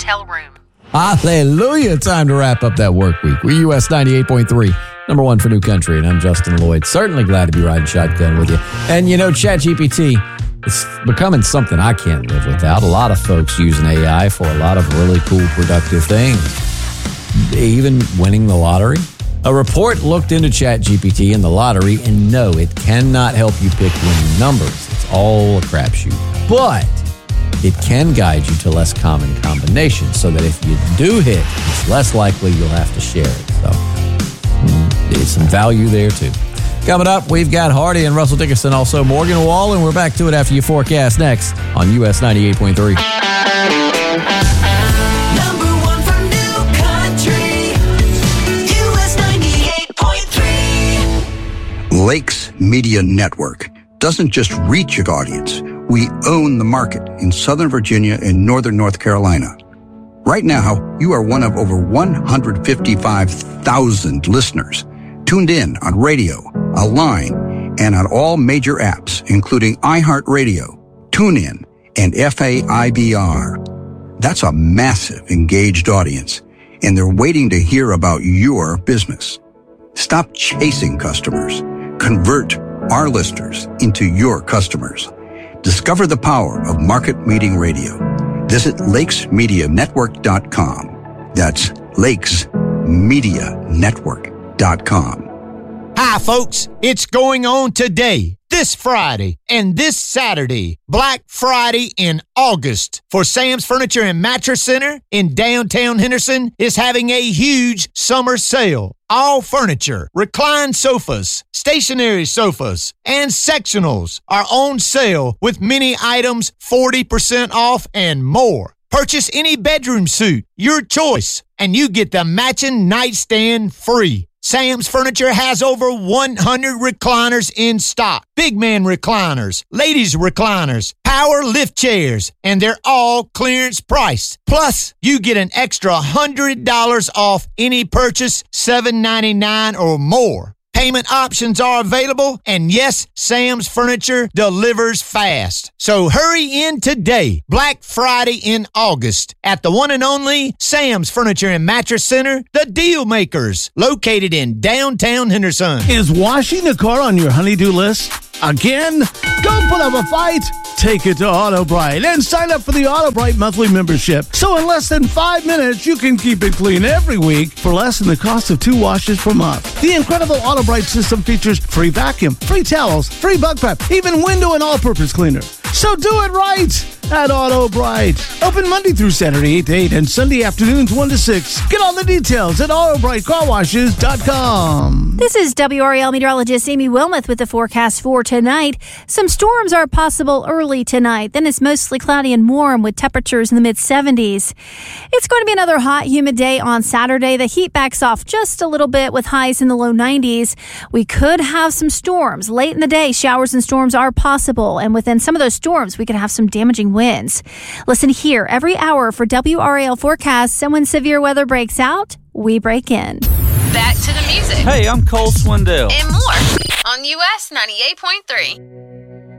hotel room. Hallelujah. Time to wrap up that work week. We're US 98.3, number one for New Country, and I'm Justin Lloyd. Certainly glad to be riding shotgun with you. And you know, ChatGPT, it's becoming something I can't live without. A lot of folks using AI for a lot of really cool, productive things. Even winning the lottery. A report looked into ChatGPT and the lottery, and no, it cannot help you pick winning numbers. It's all a crapshoot. But it can guide you to less common combinations so that if you do hit, it's less likely you'll have to share it. So there's some value there too. Coming up, we've got Hardy and Russell Dickerson, also Morgan Wall, and we're back to it after your forecast next on US 98.3. Number one for New Country, US 98.3. Lakes Media Network doesn't just reach your audience. We own the market in Southern Virginia and Northern North Carolina. Right now, you are one of over 155,000 listeners tuned in on radio, online, and on all major apps, including iHeartRadio, TuneIn, and FAIBR. That's a massive engaged audience, and they're waiting to hear about your business. Stop chasing customers. Convert our listeners into your customers. Discover the power of market meeting radio. Visit lakesmedianetwork.com. That's lakesmedianetwork.com. Hi, folks. It's going on today, this Friday, and this Saturday, Black Friday in August. For Sam's Furniture and Mattress Center in downtown Henderson is having a huge summer sale. All furniture, reclined sofas, stationary sofas, and sectionals are on sale with many items 40% off and more. Purchase any bedroom suit, your choice, and you get the matching nightstand free. Sam's Furniture has over 100 recliners in stock. Big man recliners, ladies recliners, power lift chairs, and they're all clearance priced. Plus, you get an extra $100 off any purchase, $7.99 or more. Payment options are available, and yes, Sam's Furniture delivers fast. So hurry in today, Black Friday in August, at the one and only Sam's Furniture and Mattress Center, the Deal Makers, located in downtown Henderson. Is washing the car on your honey-do list? Again? Go put up a fight. Take it to AutoBright and sign up for the AutoBright monthly membership. So in less than 5 minutes, you can keep it clean every week for less than the cost of 2 washes per month. The incredible AutoBright system features free vacuum, free towels, free bug prep, even window and all-purpose cleaner. So do it right at AutoBright. Open Monday through Saturday, 8 to 8, and Sunday afternoons, 1 to 6. Get all the details at AutoBrightCarWashes.com. This is WRAL meteorologist Amy Wilmoth with the forecast for tonight. Some storms are possible early tonight. Then it's mostly cloudy and warm with temperatures in the mid-70s. It's going to be another hot, humid day on Saturday. The heat backs off just a little bit with highs in the low 90s. We could have some storms. Late in the day, showers and storms are possible. And within some of those storms, we could have some damaging winds. Listen here every hour for WRAL forecasts, and when severe weather breaks out, we break in. Back to the music. Hey, I'm Cole Swindell. And more on US 98.3.